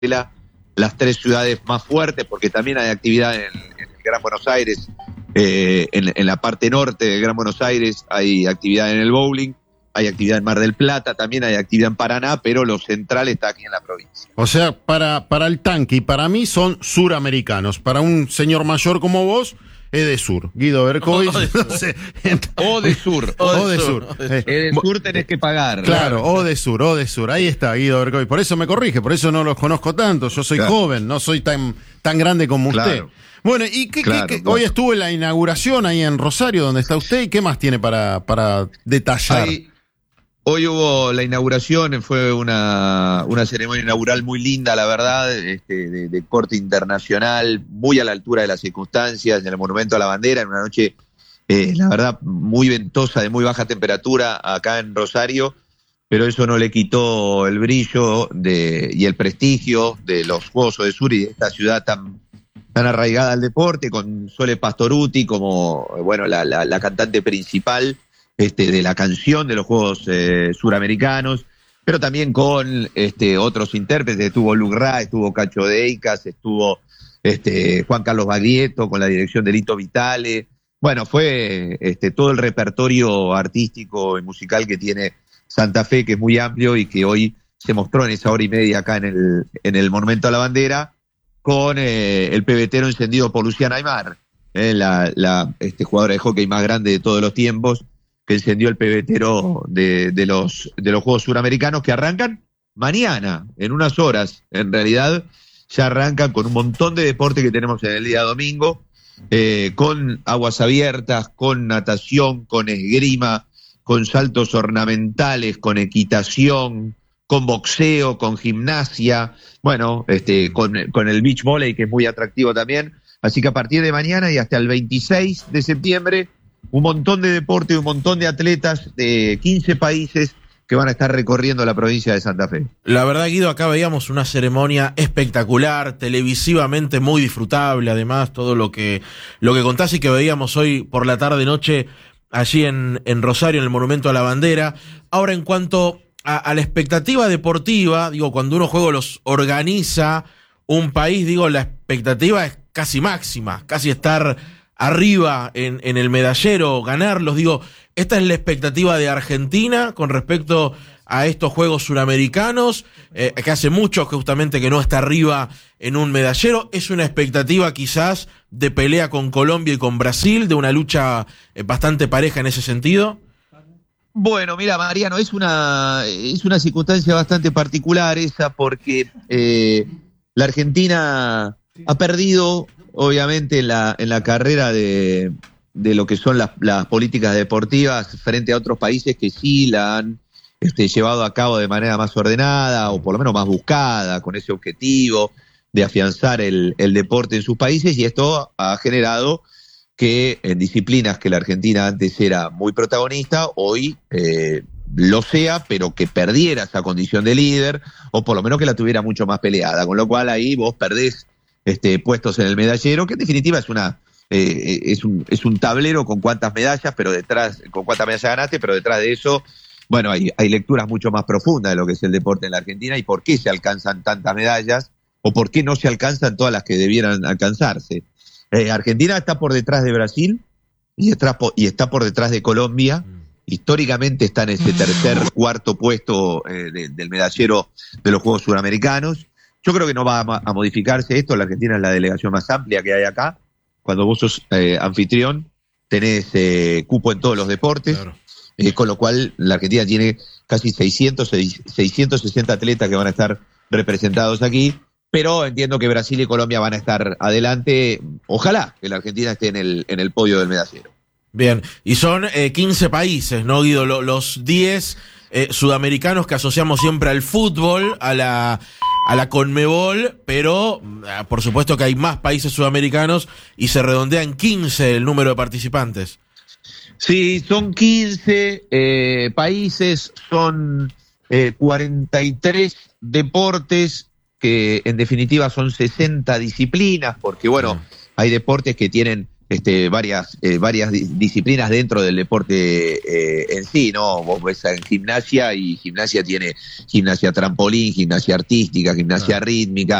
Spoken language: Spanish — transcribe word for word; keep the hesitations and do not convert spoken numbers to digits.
las tres ciudades más fuertes, porque también hay actividad en, en el Gran Buenos Aires, eh, en, en la parte norte del Gran Buenos Aires hay actividad en el bowling, hay actividad en Mar del Plata, también hay actividad en Paraná, pero lo central está aquí en la provincia. O sea, para, para el tanque y para mí son suramericanos. Para un señor mayor como vos, es de sur. Guido Berkovich. O de sur. No sé. O de sur. O, o de sur. sur. Eh, de sur tenés que pagar. Claro, o de sur, o de sur. Ahí está, Guido Berkovich. Por eso me corrige, por eso no los conozco tanto. Yo soy claro. joven, no soy tan, tan grande como usted. Claro. Bueno, ¿y qué, claro, qué, qué? Claro. Hoy estuvo en la inauguración ahí en Rosario, donde está usted, ¿y qué más tiene para, para detallar? Ahí. Hoy hubo la inauguración, fue una, una ceremonia inaugural muy linda, la verdad, este, de, de corte internacional, muy a la altura de las circunstancias, en el Monumento a la Bandera, en una noche, eh, la verdad, muy ventosa, de muy baja temperatura acá en Rosario, pero eso no le quitó el brillo de, y el prestigio de los Juegos Odesur y de esta ciudad tan, tan arraigada al deporte, con Sole Pastorutti como, bueno, la, la, la cantante principal Este, de la canción de los Juegos eh, Suramericanos, pero también con este, otros intérpretes. Estuvo Luc Ra, estuvo Cacho Deicas, estuvo este, Juan Carlos Baglietto con la dirección de Lito Vitale. Bueno, fue este, todo el repertorio artístico y musical que tiene Santa Fe, que es muy amplio y que hoy se mostró en esa hora y media acá en el, en el Monumento a la Bandera, con eh, el pebetero encendido por Luciana Aymar, eh, la, la este, jugadora de hockey más grande de todos los tiempos, que encendió el pebetero de, de, los, de los Juegos Suramericanos, que arrancan mañana, en unas horas. En realidad ya arrancan con un montón de deporte que tenemos en el día domingo, eh, con aguas abiertas, con natación, con esgrima, con saltos ornamentales, con equitación, con boxeo, con gimnasia, bueno, este, con, con el beach volley, que es muy atractivo también. Así que a partir de mañana y hasta el veintiséis de septiembre, un montón de deporte, un montón de atletas de quince países que van a estar recorriendo la provincia de Santa Fe. La verdad, Guido, acá veíamos una ceremonia espectacular, televisivamente muy disfrutable, además, todo lo que, lo que contás y que veíamos hoy por la tarde-noche allí en, en Rosario, en el Monumento a la Bandera. Ahora, en cuanto a, a la expectativa deportiva, digo, cuando unos juegos los organiza un país, digo, la expectativa es casi máxima, casi estar arriba en, en el medallero, ganarlos. Digo, esta es la expectativa de Argentina con respecto a estos Juegos Suramericanos, eh, que hace mucho justamente que no está arriba en un medallero. Es una expectativa quizás de pelea con Colombia y con Brasil, de una lucha eh, bastante pareja en ese sentido. Bueno, mira, Mariano, es una, es una circunstancia bastante particular esa, porque eh, la Argentina ha perdido, obviamente, en la, en la carrera de, de lo que son las, las políticas deportivas frente a otros países que sí la han este, llevado a cabo de manera más ordenada o por lo menos más buscada, con ese objetivo de afianzar el, el deporte en sus países, y esto ha generado que en disciplinas que la Argentina antes era muy protagonista, hoy eh, lo sea, pero que perdiera esa condición de líder, o por lo menos que la tuviera mucho más peleada, con lo cual ahí vos perdés Este, puestos en el medallero, que en definitiva es una eh, es un es un tablero con cuántas medallas, pero detrás, con cuántas medallas ganaste, pero detrás de eso, bueno, hay, hay lecturas mucho más profundas de lo que es el deporte en la Argentina y por qué se alcanzan tantas medallas o por qué no se alcanzan todas las que debieran alcanzarse. Eh, Argentina está por detrás de Brasil y está, y está por detrás de Colombia. Históricamente está en ese tercer, cuarto puesto eh, de, del medallero de los Juegos Suramericanos. Yo creo que no va a, a modificarse esto. La Argentina es la delegación más amplia que hay acá. Cuando vos sos eh, anfitrión, tenés eh, cupo en todos los deportes, claro. eh, con lo cual la Argentina tiene casi seiscientos, seiscientos sesenta atletas que van a estar representados aquí, pero entiendo que Brasil y Colombia van a estar adelante. Ojalá que la Argentina esté en el, en el podio del medallero. Bien, y son eh, quince países, ¿no, Guido? Los diez eh, sudamericanos que asociamos siempre al fútbol, a la... a la Conmebol, pero por supuesto que hay más países sudamericanos y se redondea en quince el número de participantes. Sí, son quince eh, países, son eh, cuarenta y tres deportes, que en definitiva son sesenta disciplinas, porque bueno, sí. hay deportes que tienen este, varias, eh, varias di- disciplinas dentro del deporte eh, en sí, ¿no? Vos ves en gimnasia y gimnasia tiene gimnasia trampolín, gimnasia artística, gimnasia rítmica.